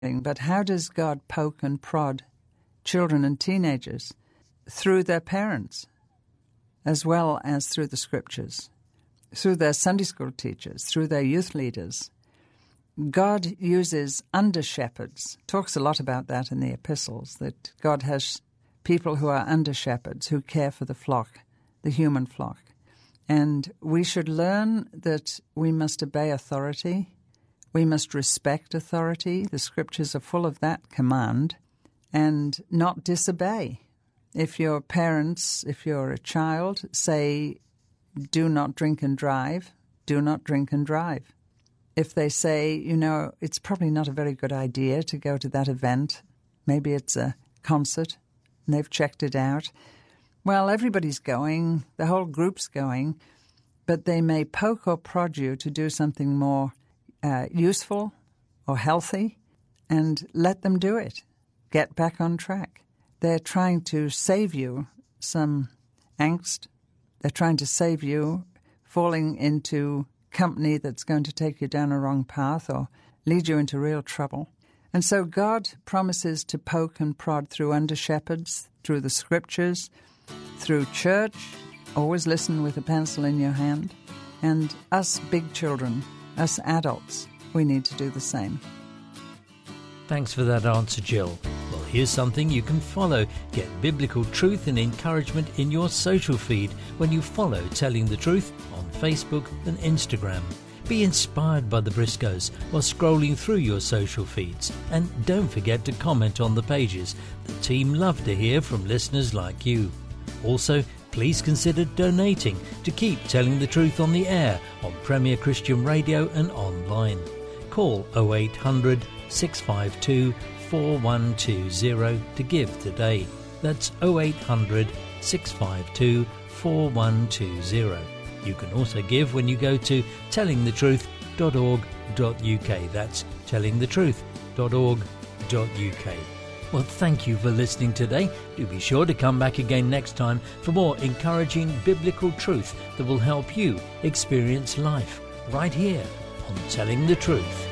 But how does God poke and prod children and teenagers? Through their parents, as well as through the Scriptures, through their Sunday school teachers, through their youth leaders. God uses under-shepherds, talks a lot about that in the epistles, that God has people who are under-shepherds, who care for the flock, the human flock. And we should learn that we must obey authority. We must respect authority. The Scriptures are full of that command, and not disobey. If your parents, if you're a child, say, do not drink and drive, do not drink and drive. If they say, it's probably not a very good idea to go to that event, maybe it's a concert, and they've checked it out. Well, everybody's going, the whole group's going, but they may poke or prod you to do something more useful or healthy, and let them do it. Get back on track. They're trying to save you some angst. They're trying to save you falling into company that's going to take you down a wrong path or lead you into real trouble. And so God promises to poke and prod through under-shepherds, through the Scriptures, through church. Always listen with a pencil in your hand. And us big children, us adults, we need to do the same. Thanks for that answer, Jill. Well, here's something you can follow. Get biblical truth and encouragement in your social feed when you follow Telling the Truth on Facebook and Instagram. Be inspired by the Briscoes while scrolling through your social feeds. And don't forget to comment on the pages. The team love to hear from listeners like you. Also, please consider donating to keep Telling the Truth on the air on Premier Christian Radio and online. Call 0800 652 4120 to give today. That's 0800 652 4120. You can also give when you go to tellingthetruth.org.uk. That's tellingthetruth.org.uk. Well, thank you for listening today. Do be sure to come back again next time for more encouraging biblical truth that will help you experience life right here on Telling the Truth.